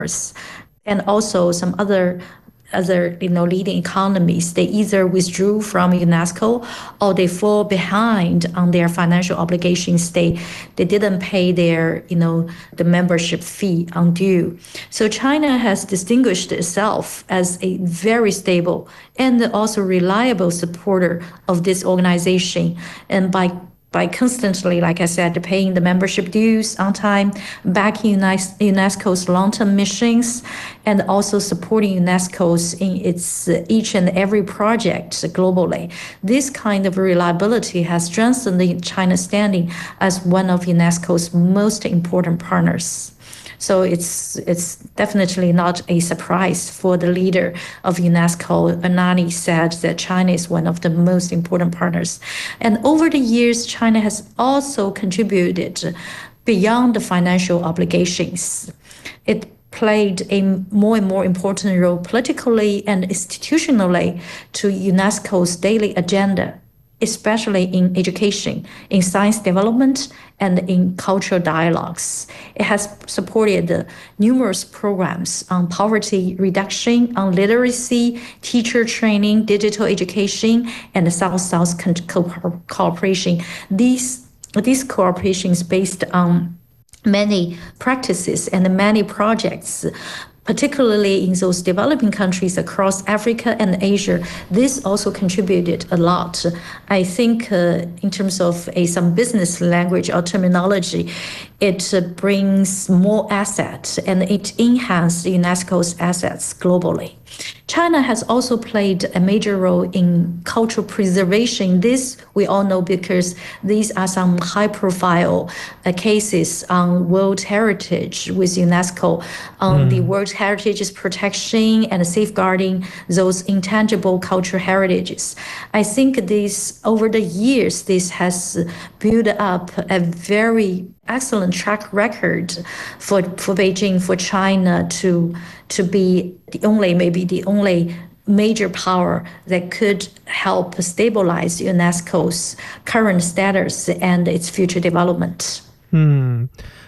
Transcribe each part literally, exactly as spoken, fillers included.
and also some other other you know leading economies, they either withdrew from UNESCO or they fall behind on their financial obligations. They they didn't pay their you know the membership fee undue. So China has distinguished itself as a very stable and also reliable supporter of this organization, and by by constantly, like I said, paying the membership dues on time, backing UNESCO's long-term missions, and also supporting UNESCO's in its uh, each and every project globally. This kind of reliability has strengthened China's standing as one of UNESCO's most important partners. So it's it's definitely not a surprise for the leader of UNESCO. Anani said that China is one of the most important partners. And over the years, China has also contributed beyond the financial obligations. It played a more and more important role politically and institutionally to UNESCO's daily agenda, especially in education, in science development, and in cultural dialogues. It has supported numerous programs on poverty reduction, on literacy, teacher training, digital education, and South-South co- cooperation. These, these cooperations based on many practices and many projects, particularly in those developing countries across Africa and Asia. This also contributed a lot. I think uh, in terms of a, some business language or terminology, it uh, brings more assets and it enhances UNESCO's assets globally. China has also played a major role in cultural preservation. This we all know because these are some high-profile uh, cases on World Heritage with UNESCO, on mm. the World Heritage's protection and safeguarding those intangible cultural heritages. I think this, over the years, this has built up a very excellent track record for, for Beijing, for China to to be the only, maybe the only major power that could help stabilize UNESCO's current status and its future development. Hmm.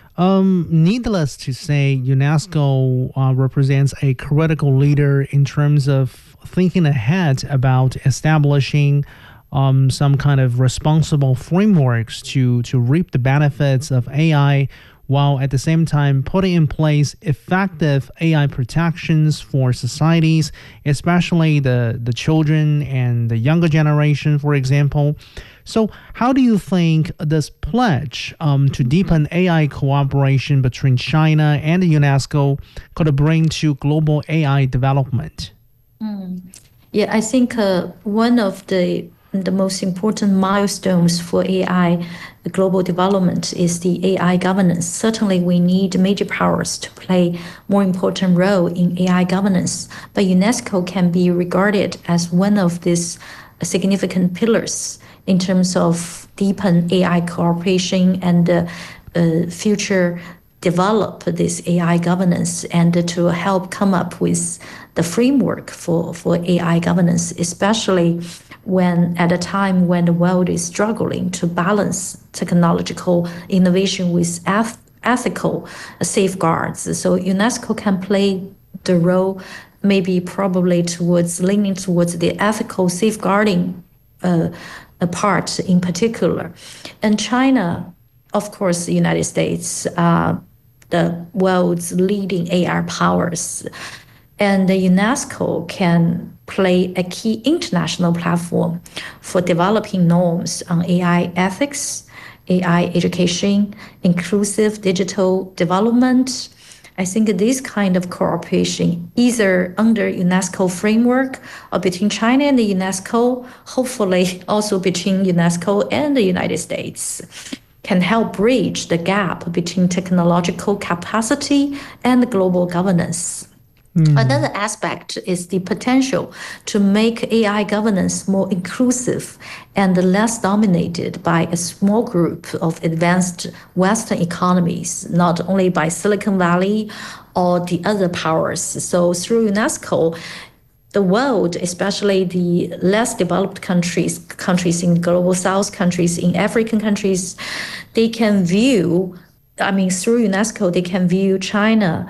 Um, needless to say, UNESCO uh, represents a critical leader in terms of thinking ahead about establishing um, some kind of responsible frameworks to, to reap the benefits of A I, while at the same time putting in place effective A I protections for societies, especially the, the children and the younger generation, for example. So how do you think this pledge um, to deepen A I cooperation between China and UNESCO could bring to global A I development? Mm. Yeah, I think uh, one of the the most important milestones for A I global development is the A I governance. Certainly, we need major powers to play more important role in A I governance, but UNESCO can be regarded as one of these significant pillars in terms of deepen A I cooperation and uh, uh, future develop this A I governance and to help come up with the framework for, for A I governance, especially when at a time when the world is struggling to balance technological innovation with eth- ethical safeguards. So UNESCO can play the role, maybe probably towards leaning towards the ethical safeguarding uh, part in particular. And China, of course, the United States, uh, the world's leading A I powers. And the UNESCO can play a key international platform for developing norms on A I ethics, A I education, inclusive digital development. I think this kind of cooperation, either under UNESCO framework or between China and the UNESCO, hopefully also between UNESCO and the United States, can help bridge the gap between technological capacity and global governance. Mm. Another aspect is the potential to make A I governance more inclusive and less dominated by a small group of advanced Western economies, not only by Silicon Valley or the other powers. So through UNESCO, the world, especially the less developed countries, countries in global South, countries in African countries, they can view, I mean, through UNESCO, they can view China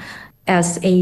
as a